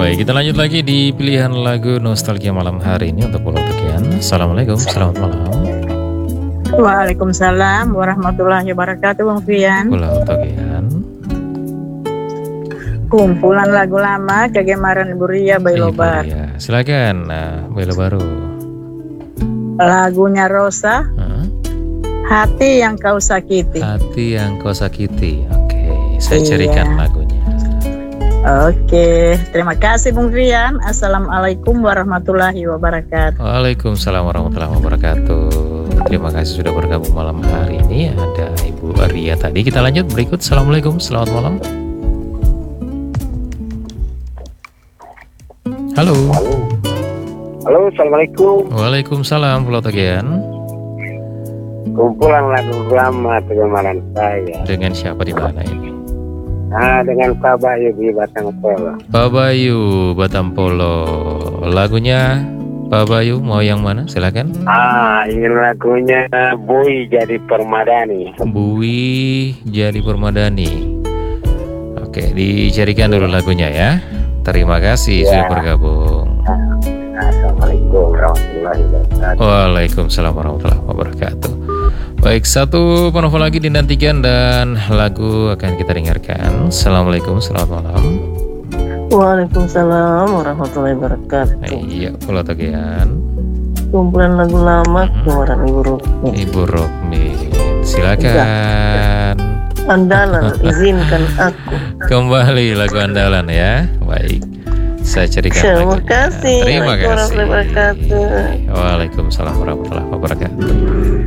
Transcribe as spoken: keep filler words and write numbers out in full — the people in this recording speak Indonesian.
Baik, kita lanjut lagi di pilihan lagu nostalgia malam hari ini untuk Pulau Tekian. Assalamualaikum, selamat malam. Waalaikumsalam warahmatullahi wabarakatuh, Bang Fian. Pulau Tekian. Kumpulan lagu lama kegemaran Ibu Ria Bailobar. Ya, silakan, nah, Bailobar baru. Lagunya Rosa. Hmm? Hati yang kau sakiti. Hati yang kau sakiti. Oke, saya Iya. carikan lagunya. Oke, terima kasih Bung Rian. Assalamualaikum warahmatullahi wabarakatuh. Waalaikumsalam warahmatullahi wabarakatuh. Terima kasih sudah bergabung malam hari ini. Ada Ibu Ria tadi. Kita lanjut berikut. Assalamualaikum, selamat malam. Halo. Halo. Halo, assalamualaikum. Waalaikumsalam, Pulau Tekian. Kumpulan lagu lama kegemaran saya. Dengan siapa di mana ini? Nah, dengan Pak Bayu di Batang Polo. Pak Bayu, Batam Polo. Lagunya Pak Bayu mau yang mana? Silakan. Ah, ini lagunya Bui Jadi Permadani. Bui Jadi Permadani. Oke, dicarikan dulu lagunya ya. Terima kasih Ya. sudah bergabung. Assalamualaikum warahmatullahi wabarakatuh. Waalaikumsalam warahmatullahi wabarakatuh. Baik, satu penelpon lagi dinantikan dan lagu akan kita dengarkan. Assalamualaikum, selamat malam. Waalaikumsalam warahmatullahi wabarakatuh. Iya, Pulau Tekian. Kumpulan lagu lama Mhm. kegemaran Ibu Rukmi. Ibu Rokmi, silakan. Andalan, izinkan aku. Kembali lagu andalan ya. Baik, saya carikan Terima lagunya. kasih. Terima kasih. Warahmatullahi wabarakatuh. Waalaikumsalam warahmatullahi wabarakatuh.